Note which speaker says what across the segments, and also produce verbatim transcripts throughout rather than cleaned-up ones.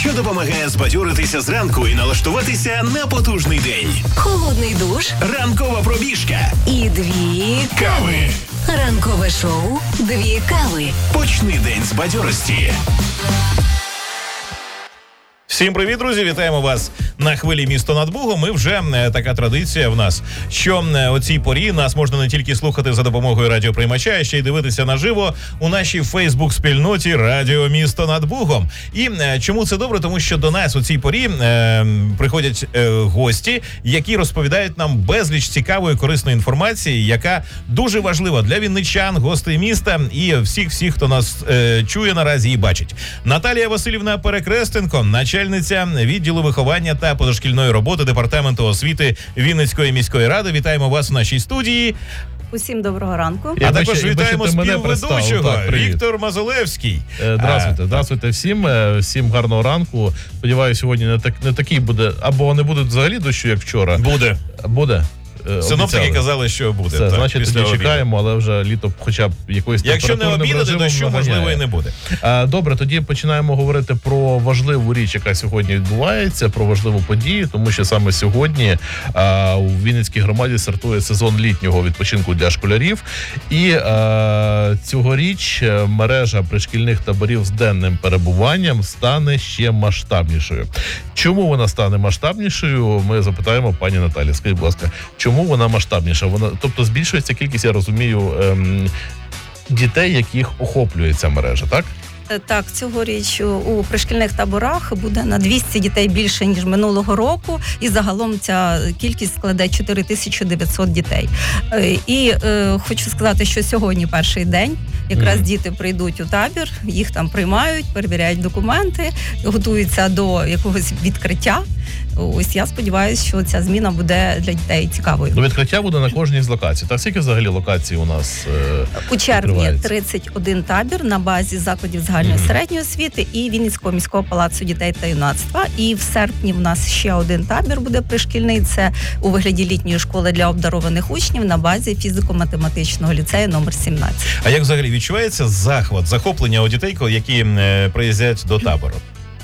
Speaker 1: що допомагає збадьоритися зранку і налаштуватися на потужний день.
Speaker 2: Холодний душ,
Speaker 1: Ранкова пробіжка
Speaker 2: і дві
Speaker 1: кави.
Speaker 2: Ранкове шоу «Дві кави».
Speaker 1: Почни день з бадьорості.
Speaker 3: Всім привіт, друзі! Вітаємо вас на хвилі «Місто над Бугом». І вже е, така традиція в нас, що е, о цій порі нас можна не тільки слухати за допомогою радіоприймача, а ще й дивитися наживо у нашій фейсбук-спільноті «Радіо Місто над Бугом». І е, чому це добре? Тому що до нас у цій порі е, приходять е, гості, які розповідають нам безліч цікавої, корисної інформації, яка дуже важлива для вінничан, гостей міста і всіх-всіх, хто нас е, чує наразі і бачить. Наталія Василівна Перекрестенко, начальниця відділу виховання та позашкільної роботи Департаменту освіти Вінницької міської ради. Вітаємо вас в нашій студії.
Speaker 4: Усім доброго ранку.
Speaker 3: А
Speaker 5: Я
Speaker 3: також
Speaker 5: бачу,
Speaker 3: вітаємо
Speaker 5: бачите, мене
Speaker 3: співведучого
Speaker 5: так,
Speaker 3: Віктор Мазолевський.
Speaker 5: Е, Здравствуйте, здравствуйте всім, е, всім гарного ранку. Сподіваюся, сьогодні не так не такий буде, або не буде взагалі дощу, як вчора.
Speaker 3: Буде.
Speaker 5: Буде. Е,
Speaker 3: Синоптики
Speaker 5: обіцяли.
Speaker 3: казали, що буде.
Speaker 5: Все,
Speaker 3: так,
Speaker 5: значить,
Speaker 3: після
Speaker 5: тоді
Speaker 3: обіду.
Speaker 5: чекаємо, але вже літо хоча б якоюсь
Speaker 3: Якщо не
Speaker 5: температурним
Speaker 3: обідати,
Speaker 5: режимом
Speaker 3: дощу, можливо,
Speaker 5: наганяє.
Speaker 3: і не буде.
Speaker 5: Е, Добре, тоді починаємо говорити про важливу річ, яка сьогодні відбувається, про важливу подію, тому що саме сьогодні е, у Вінницькій громаді стартує сезон літнього відпочинку для школярів. І е, цьогоріч мережа пришкільних таборів з денним перебуванням стане ще масштабнішою. Чому вона стане масштабнішою? Ми запитаємо пані Наталі. Скажіть, будь ласка, чому вона масштабніша? Вона, тобто збільшується кількість, я розумію, ем, дітей, яких охоплює ця мережа, так?
Speaker 4: Так, цьогоріч у пришкільних таборах буде на двісті дітей більше, ніж минулого року, і загалом ця кількість складе чотири тисячі дев'ятсот дітей. Е, І е, хочу сказати, що сьогодні перший день, якраз mm. діти прийдуть у табір, їх там приймають, перевіряють документи, готуються до якогось відкриття. Ось я сподіваюся, що ця зміна буде для дітей цікавою.
Speaker 5: До відкриття буде на кожній з локацій. Так, скільки взагалі локацій у нас е,
Speaker 4: У червні
Speaker 5: відкривається?
Speaker 4: тридцять один табір на базі закладів загальної
Speaker 5: Мгм.
Speaker 4: середньої освіти і Вінницького міського палацу дітей та юнацтва. І в серпні в нас ще один табір буде пришкільний. Це у вигляді літньої школи для обдарованих учнів на базі фізико-математичного ліцею номер сімнадцять.
Speaker 3: А як взагалі відчувається захват, захоплення у дітей, які е, приїздять до табору?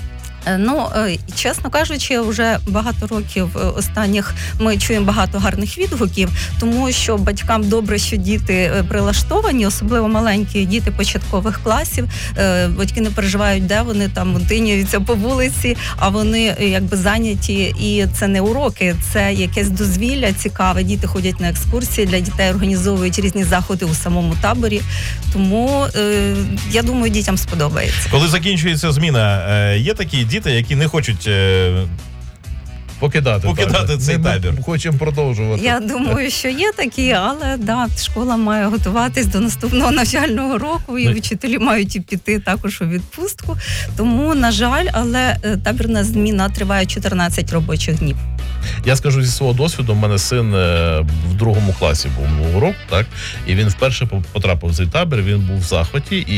Speaker 4: Ну, е, чесно кажучи, вже багато років е, останніх ми чуємо багато гарних відгуків, тому що батькам добре, що діти е, прилаштовані, особливо маленькі діти початкових класів. Е, Батьки не переживають, де вони там тиняються по вулиці, а вони е, якби зайняті. І це не уроки, це якесь дозвілля цікаве. Діти ходять на екскурсії, для дітей організовують різні заходи у самому таборі. Тому е, я думаю, дітям сподобається.
Speaker 3: Коли закінчується зміна, е, є такі діти, які не хочуть е,
Speaker 5: Покидати,
Speaker 3: Покидати
Speaker 5: табір.
Speaker 3: цей
Speaker 5: Ми
Speaker 3: табір.
Speaker 5: Хочемо продовжувати.
Speaker 4: Я думаю, що є такі, але да, школа має готуватись до наступного навчального року, і
Speaker 5: Ми-
Speaker 4: вчителі мають і піти також у відпустку. Тому, на жаль, але е, табірна зміна триває чотирнадцять робочих днів.
Speaker 5: Я скажу зі свого досвіду, у мене син е, в другому класі був минулого року, так? І він вперше потрапив в цей табір, він був в захваті. І